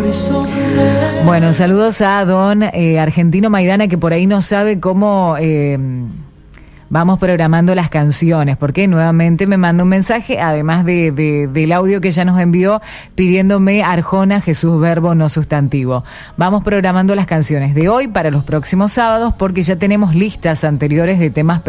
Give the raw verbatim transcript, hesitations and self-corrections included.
Bueno, saludos a don eh, Argentino Maidana, que por ahí no sabe cómo eh, vamos programando las canciones, porque nuevamente me manda un mensaje, además de, de, del audio que ya nos envió, pidiéndome Arjona, Jesús verbo no sustantivo. Vamos programando las canciones de hoy para los próximos sábados, porque ya tenemos listas anteriores de temas